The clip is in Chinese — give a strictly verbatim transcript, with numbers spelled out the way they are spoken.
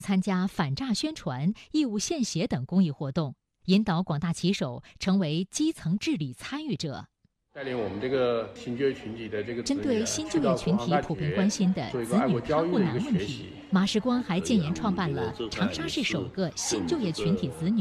参加反诈宣传、义务献血等公益活动，引导广大骑手成为基层治理参与者。 带领我们这个新就业群体的这个针对新就业群体普遍关心的子女看护难问题，马世光还建言创办了长沙市首个新就业群体子女